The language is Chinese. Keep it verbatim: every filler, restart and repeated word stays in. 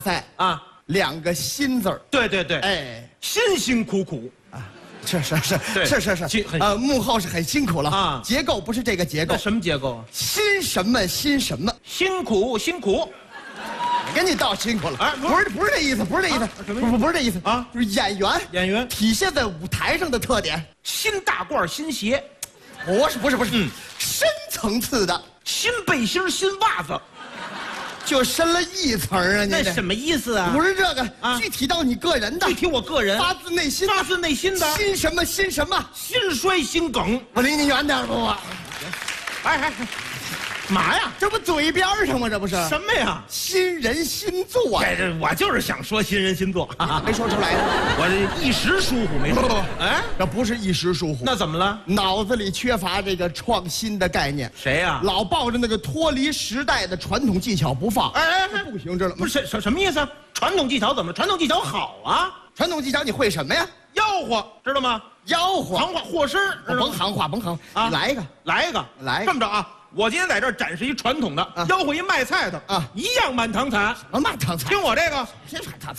在啊， 两个辛字儿。 对对对， 哎， 辛辛苦苦啊，是是是对是是是辛，很呃，幕后是很辛苦了啊结构不是这个结构那，什么结构啊？ 辛什么辛什么， 辛苦辛苦给你道辛苦了。 哎不不是不是这意思，不是这意思啊，什么意思不不不是这意思啊就是演员演员体现在舞台上的特点， 新大褂新鞋， 不是不是不是， 嗯深层次的， 新背心新袜子， 就深了一层啊！你这那什么意思啊？ 不是这个啊具体到你个人的， 具体我个人发自内心的， 发自内心的心什么心什么， 心衰心梗。 我离你远点不啊？ 哎哎，嘛呀？ 这不嘴边上吗？这不是什么呀？ 新人新作啊， 这这我就是想说新人新作， 没说出来呢。 我这一时疏忽没说。 不不不， 哎， 这不是一时疏忽， 那怎么了？ 脑子里缺乏这个创新的概念， 谁呀？ 老抱着那个脱离时代的传统技巧不放， 哎哎哎， 不行，知道吗？ 不是什什么意思啊？传统技巧怎么了？传统技巧好啊， 传统技巧你会什么呀？ 吆喝知道吗？ 吆喝， 行话和声，知道吗甭行话，甭行， 啊你来一个， 来一个， 来一个这么着啊！我今天在这儿展示一传统的，吆喝一卖菜的啊一样满堂彩。 什么满堂彩？ 听我这个， 谁满堂彩？